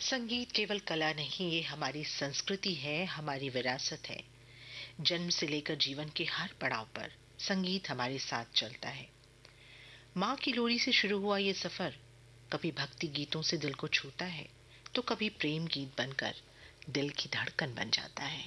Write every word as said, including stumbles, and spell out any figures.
संगीत केवल कला नहीं, ये हमारी संस्कृति है, हमारी विरासत है। जन्म से लेकर जीवन के हर पड़ाव पर संगीत हमारे साथ चलता है। माँ की लोरी से शुरू हुआ ये सफर कभी भक्ति गीतों से दिल को छूता है, तो कभी प्रेम गीत बनकर दिल की धड़कन बन जाता है।